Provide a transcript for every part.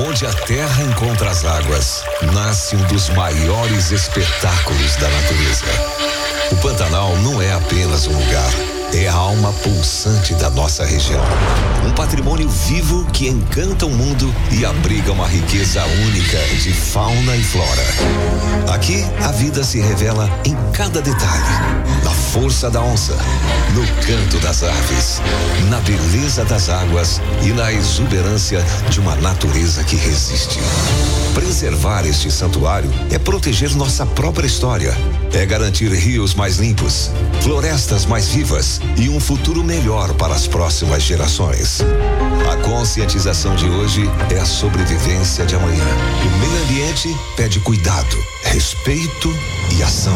Onde a terra encontra as águas, nasce um dos maiores espetáculos da natureza. O Pantanal não é apenas um lugar, é a alma pulsante da nossa região. Um patrimônio vivo que encanta o mundo e abriga uma riqueza única de fauna e flora. Aqui, a vida se revela em cada detalhe. Na força da onça, no canto das aves, na beleza das águas e na exuberância de uma natureza que resiste. Preservar este santuário é proteger nossa própria história, é garantir rios mais limpos, florestas mais vivas e um futuro melhor para as próximas gerações. A conscientização de hoje é a sobrevivência de amanhã. O meio ambiente pede cuidado, respeito e ação.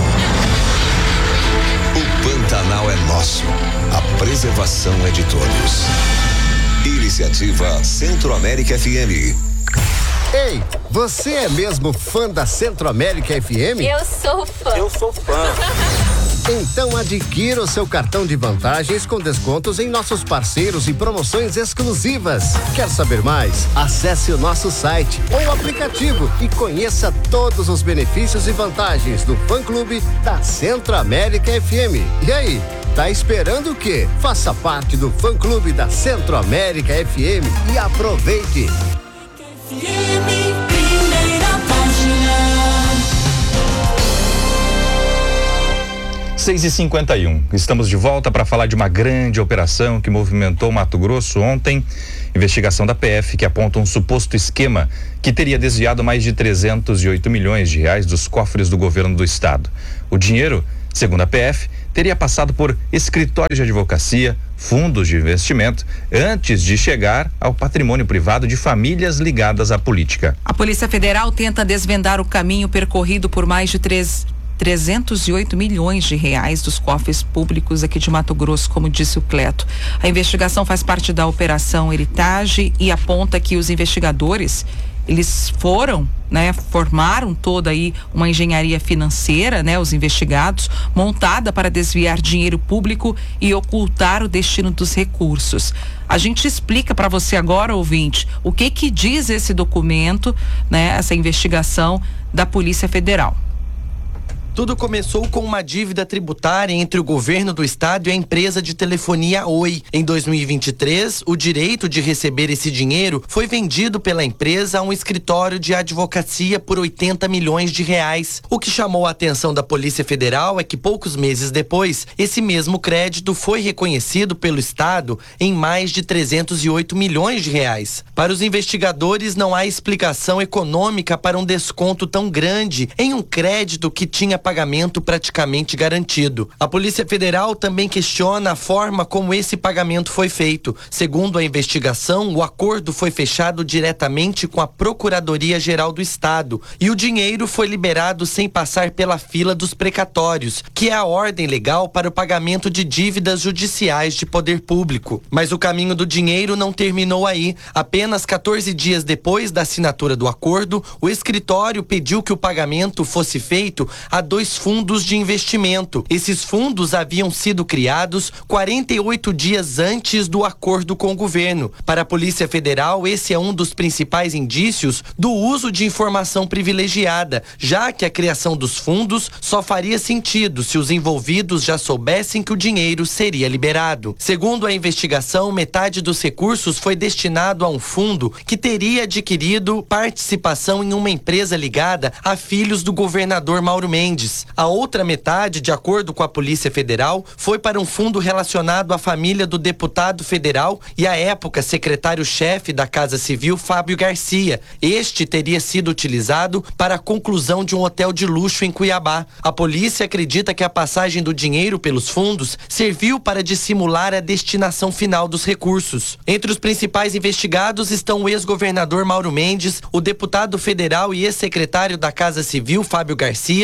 O Pantanal é nosso. A preservação é de todos. Iniciativa Centro-América FM. Ei, você é mesmo fã da Centro-América FM? Eu sou fã. Eu sou fã. Então adquira o seu cartão de vantagens com descontos em nossos parceiros e promoções exclusivas. Quer saber mais? Acesse o nosso site ou aplicativo e conheça todos os benefícios e vantagens do fã-clube da Centro-América FM. E aí, tá esperando o quê? Faça parte do fã-clube da Centro-América FM e aproveite! Primeira página. 6h51. Estamos de volta para falar de uma grande operação que movimentou Mato Grosso ontem. Investigação da PF que aponta um suposto esquema que teria desviado mais de 308 milhões de reais dos cofres do governo do estado. O dinheiro, segundo a PF, teria passado por escritórios de advocacia, fundos de investimento, antes de chegar ao patrimônio privado de famílias ligadas à política. A Polícia Federal tenta desvendar o caminho percorrido por mais de 308 milhões de reais dos cofres públicos aqui de Mato Grosso, como disse o Cleto. A investigação faz parte da Operação Heritage e aponta que os investigadores, eles formaram toda aí uma engenharia financeira, os investigados, montada para desviar dinheiro público e ocultar o destino dos recursos. A gente explica para você agora, ouvinte, o que diz esse documento, essa investigação da Polícia Federal. Tudo começou com uma dívida tributária entre o governo do estado e a empresa de telefonia Oi. Em 2023, o direito de receber esse dinheiro foi vendido pela empresa a um escritório de advocacia por 80 milhões de reais. O que chamou a atenção da Polícia Federal é que poucos meses depois, esse mesmo crédito foi reconhecido pelo estado em mais de 308 milhões de reais. Para os investigadores, não há explicação econômica para um desconto tão grande em um crédito que tinha pagamento praticamente garantido. A Polícia Federal também questiona a forma como esse pagamento foi feito. Segundo a investigação, o acordo foi fechado diretamente com a Procuradoria-Geral do Estado e o dinheiro foi liberado sem passar pela fila dos precatórios, que é a ordem legal para o pagamento de dívidas judiciais de poder público. Mas o caminho do dinheiro não terminou aí. Apenas 14 dias depois da assinatura do acordo, o escritório pediu que o pagamento fosse feito a 2 fundos de investimento. Esses fundos haviam sido criados 48 dias antes do acordo com o governo. Para a Polícia Federal, esse é um dos principais indícios do uso de informação privilegiada, já que a criação dos fundos só faria sentido se os envolvidos já soubessem que o dinheiro seria liberado. Segundo a investigação, metade dos recursos foi destinado a um fundo que teria adquirido participação em uma empresa ligada a filhos do governador Mauro Mendes. A outra metade, de acordo com a Polícia Federal, foi para um fundo relacionado à família do deputado federal e, à época, secretário-chefe da Casa Civil, Fábio Garcia. Este teria sido utilizado para a conclusão de um hotel de luxo em Cuiabá. A polícia acredita que a passagem do dinheiro pelos fundos serviu para dissimular a destinação final dos recursos. Entre os principais investigados estão o ex-governador Mauro Mendes, o deputado federal e ex-secretário da Casa Civil, Fábio Garcia, o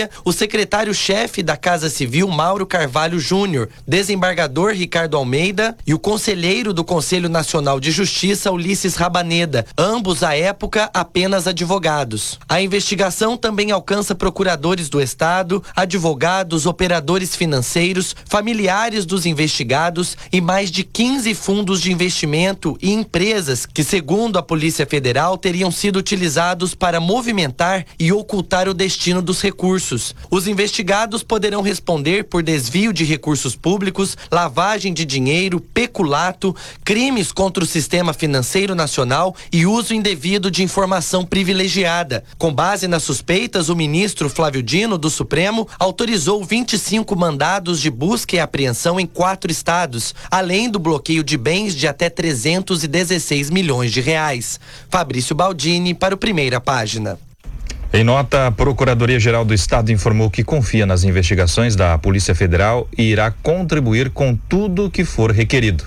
secretário-chefe da Casa Civil, Mauro Carvalho Júnior, desembargador Ricardo Almeida e o conselheiro do Conselho Nacional de Justiça, Ulisses Rabaneda, ambos à época apenas advogados. A investigação também alcança procuradores do Estado, advogados, operadores financeiros, familiares dos investigados e mais de 15 fundos de investimento e empresas que, segundo a Polícia Federal, teriam sido utilizados para movimentar e ocultar o destino dos recursos. Os investigados poderão responder por desvio de recursos públicos, lavagem de dinheiro, peculato, crimes contra o sistema financeiro nacional e uso indevido de informação privilegiada. Com base nas suspeitas, o ministro Flávio Dino, do Supremo, autorizou 25 mandados de busca e apreensão em 4 estados, além do bloqueio de bens de até 316 milhões de reais. Fabrício Baldini para o Primeira Página. Em nota, a Procuradoria-Geral do Estado informou que confia nas investigações da Polícia Federal e irá contribuir com tudo que for requerido.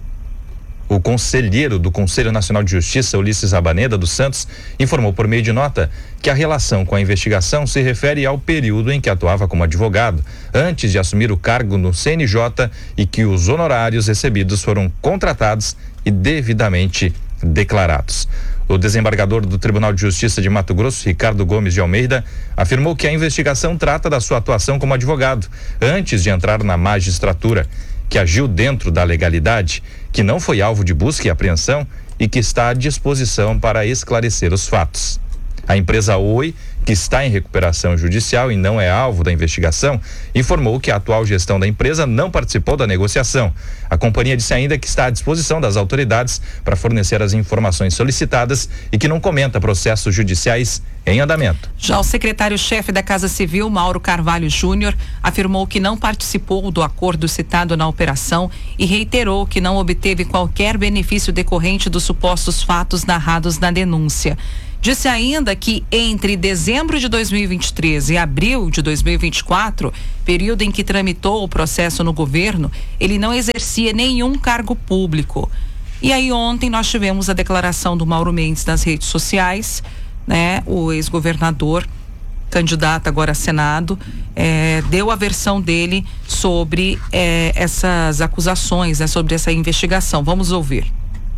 O conselheiro do Conselho Nacional de Justiça, Ulisses Rabaneda dos Santos, informou por meio de nota que a relação com a investigação se refere ao período em que atuava como advogado, antes de assumir o cargo no CNJ, e que os honorários recebidos foram contratados e devidamente declarados. O desembargador do Tribunal de Justiça de Mato Grosso, Ricardo Gomes de Almeida, afirmou que a investigação trata da sua atuação como advogado, antes de entrar na magistratura, que agiu dentro da legalidade, que não foi alvo de busca e apreensão e que está à disposição para esclarecer os fatos. A empresa Oi, que está em recuperação judicial e não é alvo da investigação, informou que a atual gestão da empresa não participou da negociação. A companhia disse ainda que está à disposição das autoridades para fornecer as informações solicitadas e que não comenta processos judiciais em andamento. Já o secretário-chefe da Casa Civil, Mauro Carvalho Júnior, afirmou que não participou do acordo citado na operação e reiterou que não obteve qualquer benefício decorrente dos supostos fatos narrados na denúncia. Disse ainda que entre dezembro de 2023 e abril de 2024, período em que tramitou o processo no governo, ele não exercia nenhum cargo público. E aí ontem nós tivemos a declaração do Mauro Mendes nas redes sociais, né? O ex-governador, candidato agora a Senado, deu a versão dele sobre essas acusações, né? Sobre essa investigação. Vamos ouvir.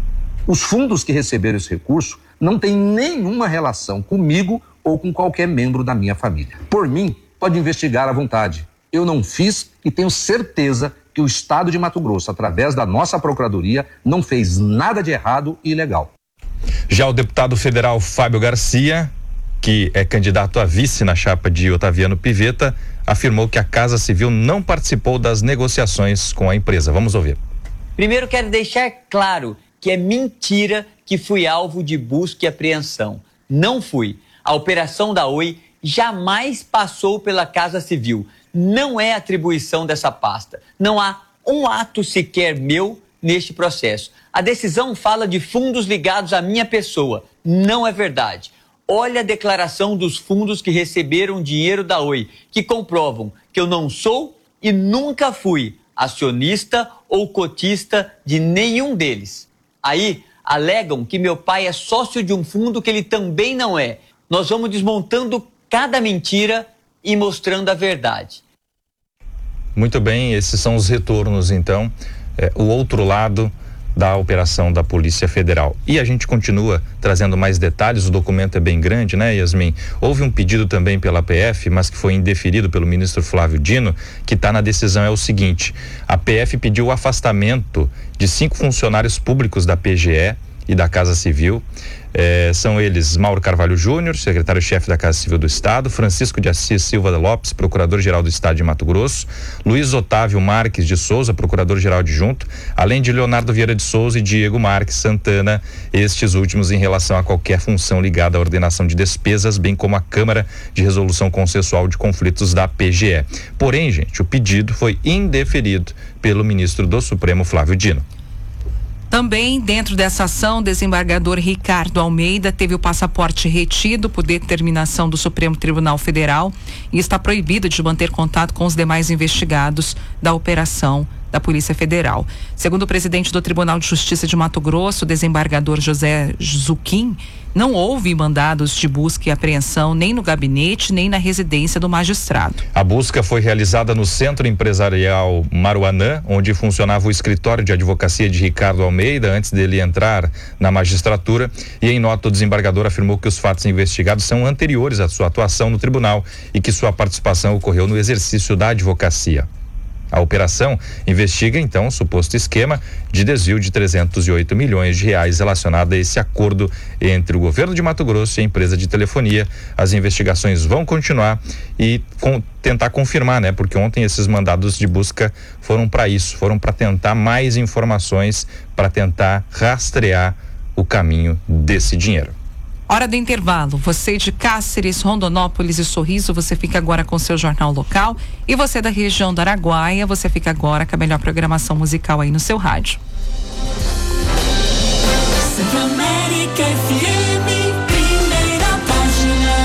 Os fundos que receberam esse recurso não têm nenhuma relação comigo ou com qualquer membro da minha família. Por mim, pode investigar à vontade. Eu não fiz e tenho certeza que o Estado de Mato Grosso, através da nossa Procuradoria, não fez nada de errado e ilegal. Já o deputado federal Fábio Garcia, que é candidato a vice na chapa de Otaviano Pivetta, afirmou que a Casa Civil não participou das negociações com a empresa. Vamos ouvir. Primeiro, quero deixar claro que é mentira que fui alvo de busca e apreensão. Não fui. A operação da Oi jamais passou pela Casa Civil. Não é atribuição dessa pasta. Não há um ato sequer meu neste processo. A decisão fala de fundos ligados à minha pessoa. Não é verdade. Olha a declaração dos fundos que receberam dinheiro da Oi, que comprovam que eu não sou e nunca fui acionista ou cotista de nenhum deles. Aí, alegam que meu pai é sócio de um fundo que ele também não é. Nós vamos desmontando cada mentira e mostrando a verdade. Muito bem, esses são os retornos, então, o outro lado da operação da Polícia Federal. E a gente continua trazendo mais detalhes, o documento é bem grande, né, Yasmin? Houve um pedido também pela PF, mas que foi indeferido pelo ministro Flávio Dino, que está na decisão, é o seguinte: a PF pediu o afastamento de 5 funcionários públicos da PGE e da Casa Civil. São eles Mauro Carvalho Júnior, secretário-chefe da Casa Civil do Estado, Francisco de Assis Silva Lopes, procurador-geral do Estado de Mato Grosso, Luiz Otávio Marques de Souza, procurador-geral adjunto, além de Leonardo Vieira de Souza e Diego Marques Santana, estes últimos em relação a qualquer função ligada à ordenação de despesas, bem como a Câmara de Resolução Consensual de Conflitos da PGE. Porém, gente, o pedido foi indeferido pelo ministro do Supremo, Flávio Dino. Também, dentro dessa ação, o desembargador Ricardo Almeida teve o passaporte retido por determinação do Supremo Tribunal Federal e está proibido de manter contato com os demais investigados da operação da Polícia Federal. Segundo o presidente do Tribunal de Justiça de Mato Grosso, o desembargador José Zuquim, não houve mandados de busca e apreensão nem no gabinete, nem na residência do magistrado. A busca foi realizada no Centro Empresarial Maruanã, onde funcionava o escritório de advocacia de Ricardo Almeida, antes dele entrar na magistratura, e em nota o desembargador afirmou que os fatos investigados são anteriores à sua atuação no tribunal e que sua participação ocorreu no exercício da advocacia. A operação investiga, então, o suposto esquema de desvio de 308 milhões de reais relacionado a esse acordo entre o governo de Mato Grosso e a empresa de telefonia. As investigações vão continuar e tentar confirmar, né? Porque ontem esses mandados de busca foram para isso, foram para tentar mais informações, para tentar rastrear o caminho desse dinheiro. Hora do intervalo. Você de Cáceres, Rondonópolis e Sorriso, você fica agora com seu jornal local. E você da região do Araguaia, você fica agora com a melhor programação musical aí no seu rádio. Centro-América FM, primeira página.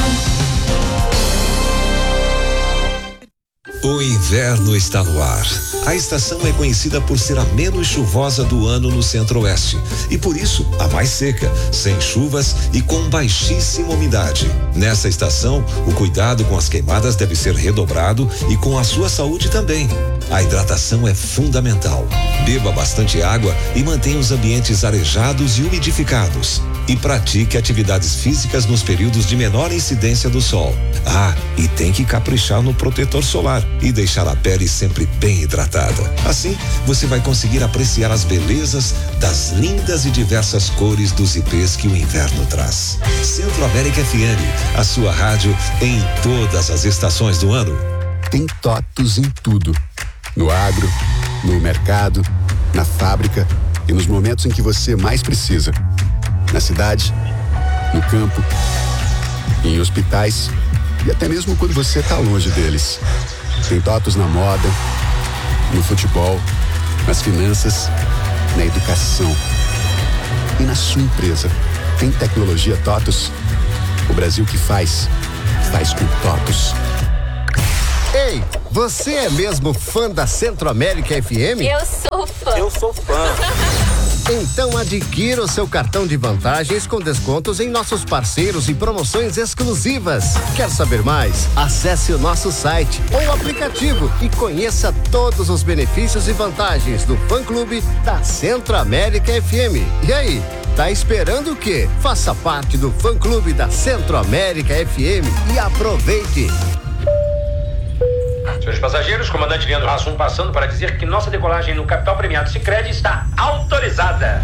O inverno está no ar. A estação é conhecida por ser a menos chuvosa do ano no Centro-Oeste e por isso a mais seca, sem chuvas e com baixíssima umidade. Nessa estação, o cuidado com as queimadas deve ser redobrado e com a sua saúde também. A hidratação é fundamental. Beba bastante água e mantenha os ambientes arejados e umidificados. E pratique atividades físicas nos períodos de menor incidência do sol. Ah, e tem que caprichar no protetor solar e deixar a pele sempre bem hidratada. Assim, você vai conseguir apreciar as belezas das lindas e diversas cores dos ipês que o inverno traz. Centro-América FM, a sua rádio em todas as estações do ano. Tem TOTUS em tudo. No agro, no mercado, na fábrica e nos momentos em que você mais precisa. Na cidade, no campo, em hospitais e até mesmo quando você está longe deles. Tem TOTUS na moda, no futebol, nas finanças, na educação e na sua empresa. Tem tecnologia TOTUS? O Brasil que faz com TOTUS. Ei, você é mesmo fã da Centro-América FM? Eu sou fã. Então adquira o seu cartão de vantagens com descontos em nossos parceiros e promoções exclusivas. Quer saber mais? Acesse o nosso site ou aplicativo e conheça todos os benefícios e vantagens do fã-clube da Centro-América FM. E aí, tá esperando o quê? Faça parte do fã-clube da Centro-América FM e aproveite! Senhores passageiros, comandante Leandro Hassum passando para dizer que nossa decolagem no Capital Premiado Sicredi está autorizada.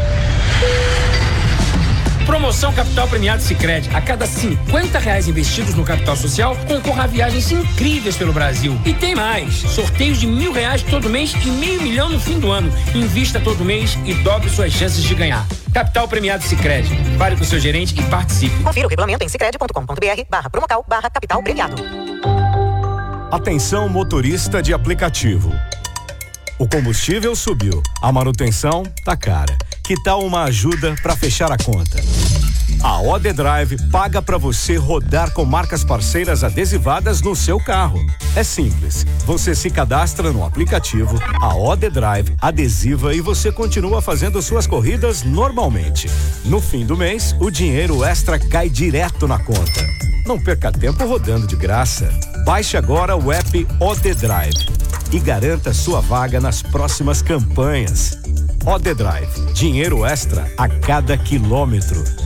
Promoção Capital Premiado Sicredi. A cada R$50 investidos no capital social, concorra a viagens incríveis pelo Brasil. E tem mais. Sorteios de R$1.000 todo mês e R$500 mil no fim do ano. Invista todo mês e dobre suas chances de ganhar. Capital Premiado Sicredi. Fale com seu gerente e participe. Confira o regulamento em sicredi.com.br/capital premiado. Atenção, motorista de aplicativo. O combustível subiu, a manutenção tá cara. Que tal uma ajuda para fechar a conta? A OD Drive paga para você rodar com marcas parceiras adesivadas no seu carro. É simples, você se cadastra no aplicativo, a OD Drive adesiva e você continua fazendo suas corridas normalmente. No fim do mês, o dinheiro extra cai direto na conta. Não perca tempo rodando de graça. Baixe agora o app OD Drive e garanta sua vaga nas próximas campanhas. OD Drive, dinheiro extra a cada quilômetro.